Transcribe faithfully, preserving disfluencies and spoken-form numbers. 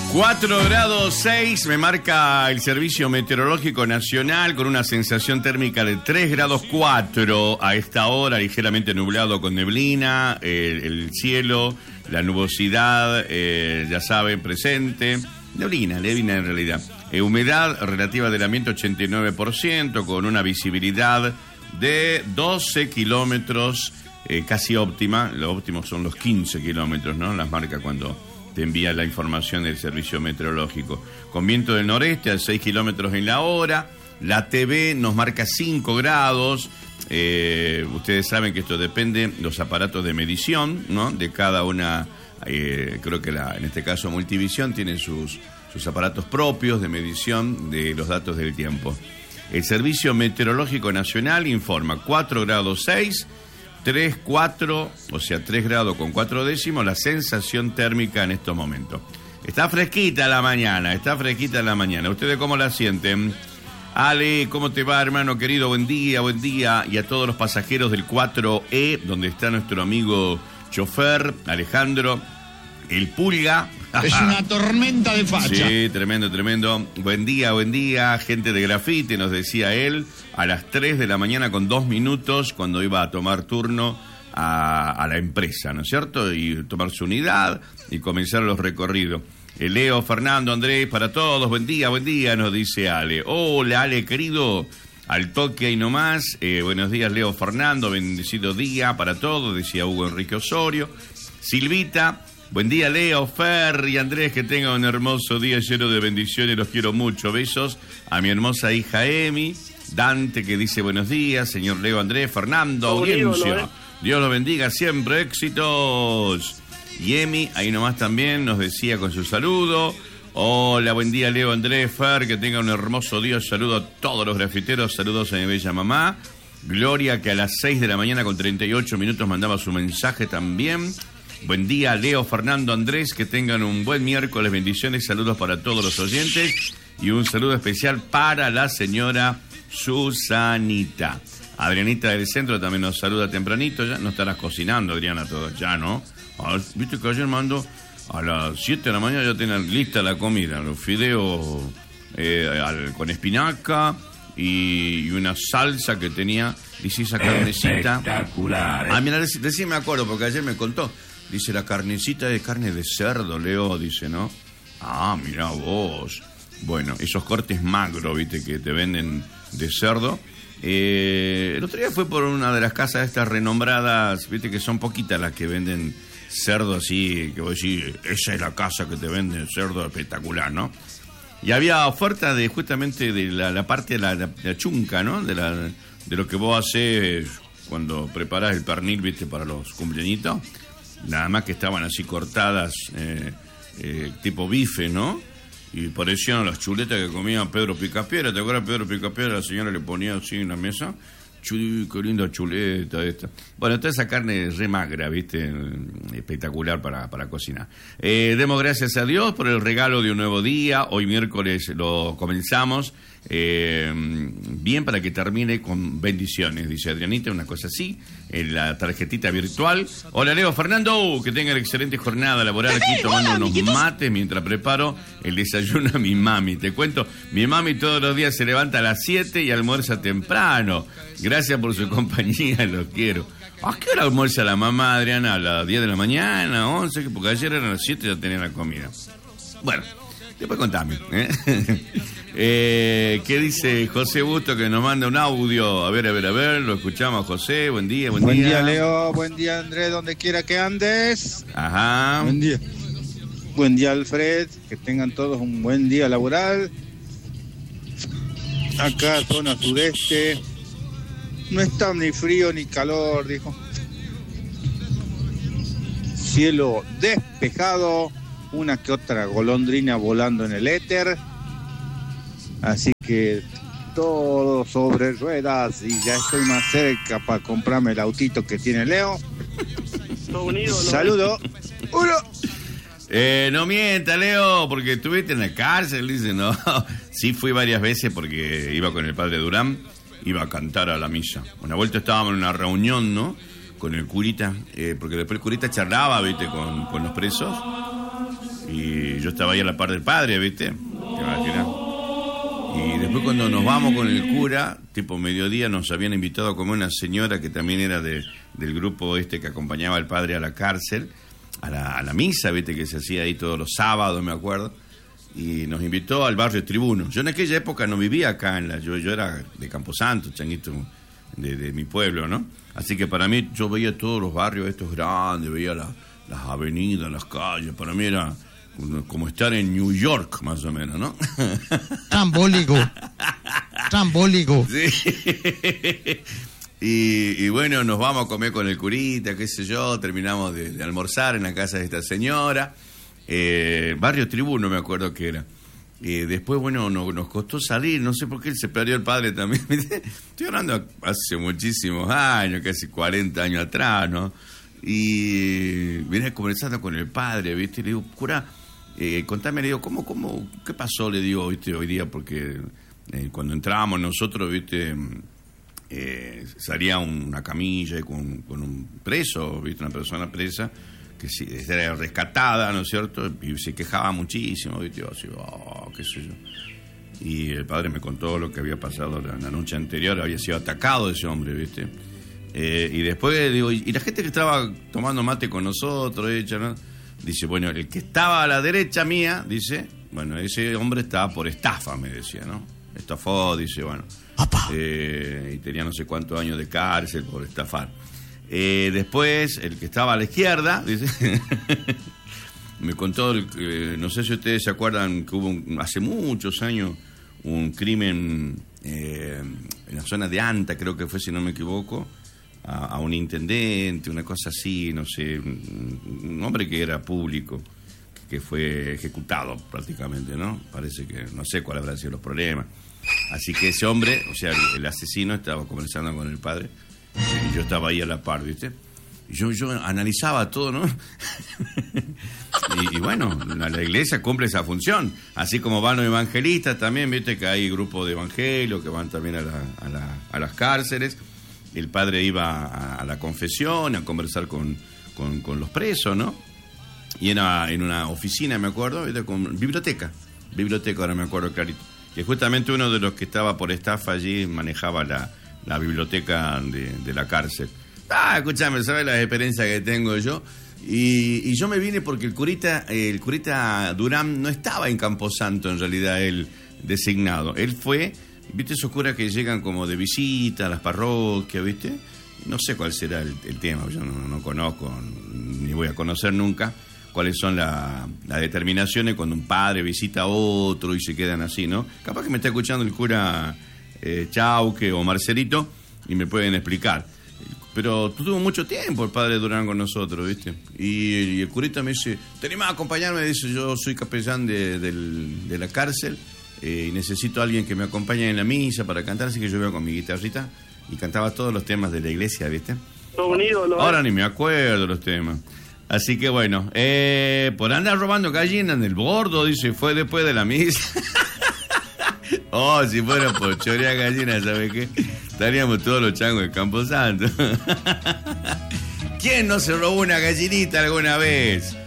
cuatro grados seis me marca el Servicio Meteorológico Nacional con una sensación térmica de tres grados cuatro a esta hora, ligeramente nublado con neblina, eh, el cielo, la nubosidad, eh, ya saben, presente, neblina, neblina en realidad. Eh, humedad relativa del ambiente ochenta y nueve por ciento con una visibilidad de doce kilómetros, eh, casi óptima. Lo óptimo son los quince kilómetros, ¿no? Las marca cuando te envía la información del servicio meteorológico. Con viento del noreste a seis kilómetros en la hora. La T V nos marca cinco grados. Eh, ustedes saben que esto depende de los aparatos de medición, ¿no? De cada una, eh, creo que la, en este caso Multivisión tiene sus, sus aparatos propios de medición de los datos del tiempo. El Servicio Meteorológico Nacional informa cuatro grados seis, tres, cuatro, o sea, tres grados con cuatro décimos, la sensación térmica en estos momentos. Está fresquita la mañana, está fresquita la mañana. ¿Ustedes cómo la sienten? Ale, ¿cómo te va, hermano querido? Buen día, buen día. Y a todos los pasajeros del cuatro E, donde está nuestro amigo chofer, Alejandro, el Pulga. Es una tormenta de facha. Sí, tremendo, tremendo. Buen día, buen día. Gente de grafite, nos decía él, a las tres de la mañana con dos minutos, cuando iba a tomar turno a, a la empresa, ¿no es cierto? Y tomar su unidad y comenzar los recorridos. El Leo, Fernando, Andrés, para todos, buen día, buen día, nos dice Ale. Hola, Ale, querido. Al toque ahí nomás. Eh, buenos días, Leo, Fernando. Bendecido día para todos, decía Hugo Enrique Osorio. Silvita. Buen día, Leo, Fer y Andrés, que tengan un hermoso día lleno de bendiciones, los quiero mucho. Besos a mi hermosa hija Emi. Dante, que dice buenos días, señor Leo, Andrés, Fernando, audiencia. Dios los bendiga siempre, éxitos. Y Emi, ahí nomás también nos decía con su saludo. Hola, buen día, Leo, Andrés, Fer, que tengan un hermoso día. Saludo a todos los grafiteros, saludos a mi bella mamá. Gloria, que a las seis de la mañana con treinta y ocho minutos mandaba su mensaje también. Buen día, Leo, Fernando, Andrés, que tengan un buen miércoles, bendiciones, saludos para todos los oyentes y un saludo especial para la señora Susanita. Adrianita del centro también nos saluda tempranito, ya no estarás cocinando, Adriana, todo ya, ¿no? Ah, viste que ayer mando a las siete de la mañana ya tienen lista la comida, los fideos eh, al, con espinaca y, y una salsa que tenía, dice esa carnecita. Espectacular. Ah, mira, recién me acuerdo porque ayer me contó. Dice, la carnecita de carne de cerdo, Leo, dice, ¿no? Ah, mira vos. Bueno, esos cortes magros, viste, que te venden de cerdo. Eh, el otro día fue por una de las casas estas renombradas, viste, que son poquitas las que venden cerdo así, que vos decís, esa es la casa que te vende cerdo espectacular, ¿no? Y había oferta de justamente de la, la parte de la, la, la chunca, ¿no? De, la, de lo que vos haces cuando preparás el pernil, viste, para los cumpleañitos. Nada más que estaban así cortadas, eh, eh, tipo bife, ¿no? Y parecían las chuletas que comía Pedro Picapiedra. ¿Te acuerdas Pedro Picapiedra? La señora le ponía así en la mesa. Chuy, qué linda chuleta esta. Bueno, toda esa carne es re magra, ¿viste? Espectacular para, para cocinar. Eh, demos gracias a Dios por el regalo de un nuevo día. Hoy miércoles lo comenzamos. Eh, bien para que termine con bendiciones, dice Adrianita, una cosa así, en la tarjetita virtual. Hola, Leo, Fernando, que tengan excelente jornada laboral aquí tomando unos mates mientras preparo el desayuno a mi mami. Te cuento, mi mami todos los días se levanta a las siete y almuerza temprano. Gracias por su compañía, los quiero. ¿A qué hora almuerza la mamá, Adriana? ¿A las diez de la mañana, once? Porque ayer eran las siete y ya tenían la comida. Bueno, después contame, ¿eh? eh, ¿Qué dice José Busto que nos manda un audio? A ver, a ver, a ver, lo escuchamos, José. Buen día, buen, buen día. día. Buen día, Leo. Buen día, Andrés, donde quiera que andes. Ajá. Buen día. Buen día, Alfred. Que tengan todos un buen día laboral. Acá, zona sudeste. No está ni frío ni calor, dijo. Cielo despejado. Una que otra golondrina volando en el éter. Así que todo sobre ruedas y ya estoy más cerca para comprarme el autito que tiene Leo. Saludo. Uno. Eh, no mienta, Leo, porque estuviste en la cárcel, dice, no. Sí, fui varias veces porque iba con el padre Durán, iba a cantar a la misa. Una vuelta estábamos en una reunión, ¿no? Con el curita, eh, porque después el curita charlaba, viste, con, con los presos. Y yo estaba ahí a la par del padre, ¿viste? ¿Te imaginas? Y después cuando nos vamos con el cura, tipo mediodía, nos habían invitado a comer una señora que también era de, del grupo este que acompañaba al padre a la cárcel, a la, a la misa, ¿viste? Que se hacía ahí todos los sábados, me acuerdo. Y nos invitó al barrio Tribuno. Yo en aquella época no vivía acá, en la, yo, yo era de Camposanto, changuito, de, de mi pueblo, ¿no? Así que para mí, yo veía todos los barrios estos grandes, veía la, las avenidas, las calles, para mí era como estar en New York, más o menos, ¿no? Trambólico. Trambólico. Sí. Y, y bueno, nos vamos a comer con el curita, qué sé yo, terminamos de, de almorzar en la casa de esta señora. Eh, barrio Tribuno me acuerdo que era. Eh, después, bueno, no, nos costó salir, no sé por qué se perdió el padre también. Estoy hablando hace muchísimos años, casi cuarenta años atrás, ¿no? Y vine conversando con el padre, ¿viste? Y le digo, cura, eh, contame, le digo, ¿cómo, cómo, qué pasó? Le digo, ¿viste? Hoy día, porque eh, cuando entrábamos nosotros, ¿viste? Eh, salía una camilla con, con un preso, ¿viste? Una persona presa que sí, era rescatada, ¿no es cierto? Y se quejaba muchísimo, ¿viste? Así, oh, qué sé yo. Y el padre me contó lo que había pasado la, la noche anterior, había sido atacado ese hombre, ¿viste? Eh, y después digo, y la gente que estaba tomando mate con nosotros, hecha, ¿no? Dice, bueno, el que estaba a la derecha mía, dice, bueno, ese hombre estaba por estafa, me decía, ¿no? Estafó, dice, bueno. Eh, y tenía no sé cuántos años de cárcel por estafar. Eh, después, el que estaba a la izquierda, dice, me contó, el, eh, no sé si ustedes se acuerdan que hubo un, hace muchos años un crimen eh, en la zona de Anta, creo que fue, si no me equivoco, a, a un intendente, una cosa así, no sé, un, un hombre que era público, que, que fue ejecutado prácticamente, ¿no? Parece que, no sé cuáles habrán sido los problemas. Así que ese hombre, o sea, el, el asesino estaba conversando con el padre, y yo estaba ahí a la par, ¿viste? Y yo, yo analizaba todo, ¿no? y, y bueno, la, la iglesia cumple esa función. Así como van los evangelistas también, ¿viste? Que hay grupos de evangelios que van también a, la, a, la, a las cárceles. El padre iba a, a la confesión, a conversar con, con, con los presos, ¿no? Y era en una oficina, me acuerdo, ¿viste? Con biblioteca. Biblioteca, ahora me acuerdo clarito. Que justamente uno de los que estaba por estafa allí manejaba la... la biblioteca de, de la cárcel. Ah, escúchame, ¿sabes la experiencia que tengo yo? Y, y yo me vine porque el curita, el curita Durán no estaba en Camposanto, en realidad, él designado. Él fue, ¿viste esos curas que llegan como de visita a las parroquias, ¿viste? No sé cuál será el, el tema, yo no, no conozco, ni voy a conocer nunca cuáles son las la determinaciones cuando un padre visita a otro y se quedan así, ¿no? Capaz que me está escuchando el cura... Eh, Chauque o Marcelito y me pueden explicar, pero tuvo mucho tiempo el padre Durán con nosotros, ¿viste? Y, y el curita me dice, ¿te animás a acompañarme? Dice, yo soy capellán de, del, de la cárcel eh, y necesito a alguien que me acompañe en la misa para cantar, así que yo iba con mi guitarrita y cantaba todos los temas de la iglesia, ¿viste? Ahora ni me acuerdo los temas. Así que bueno, eh, por andar robando gallinas en el bordo, dice, fue después de la misa. Oh, si fuera por chorear gallinas, ¿sabes qué? Estaríamos todos los changos del Camposanto. ¿Quién no se robó una gallinita alguna vez?